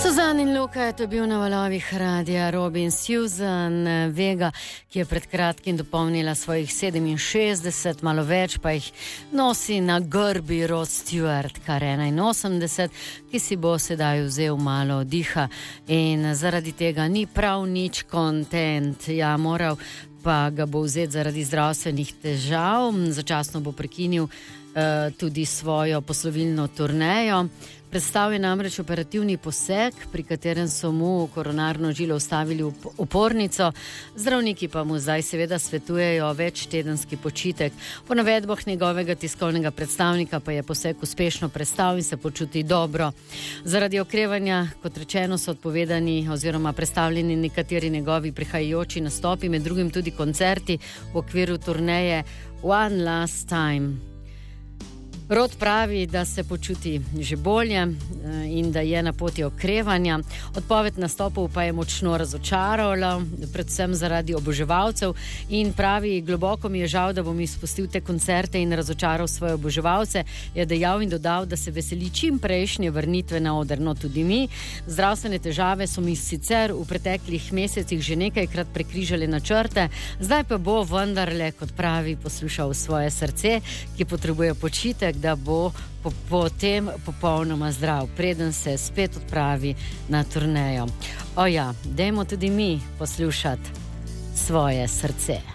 Suzan in Luka, to je bil na valovih radia Robin Susan Vega, ki je pred kratkim dopolnila svojih 67, malo več pa jih nosi na grbi Rod Stewart, kar 81, ki si bo sedaj vzel malo diha in zaradi tega ni prav nič kontent. Ja, moral pa ga bo vzeti zaradi zdravstvenih težav, začasno bo prekinil tudi svojo poslovilno turnejo. Predstavil je namreč operativni poseg, pri katerem so mu koronarno žilo vstavili opornico, zdravniki pa mu zdaj seveda svetujejo večtedenski počitek. Po navedbah njegovega tiskovnega predstavnika pa je poseg uspešno prestal in se počuti dobro. Zaradi okrevanja, kot rečeno, so odpovedani oziroma prestavljeni nekateri njegovi prihajajoči nastopi, med drugim tudi koncerti v okviru turneje One Last Time. Rod pravi, da se počuti že bolje in da je na poti okrevanja. Odpoved nastopov pa je močno razočarala, predvsem zaradi oboževalcev, in pravi, globoko mi je žal, da bom izpustil te koncerte in razočaral svoje oboževalce, je dejal in dodal, da se veseli čim prejšnje vrnitve na oder. No, tudi mi. Zdravstvene težave so mi sicer v preteklih mesecih že nekajkrat prekrižale načrte, zdaj pa bo vendarle, kot pravi, poslušal svoje srce, ki potrebuje počitek, da bo potem popolnoma zdrav, preden se spet odpravi na turnejo. O ja, dajmo tudi mi poslušati svoje srce.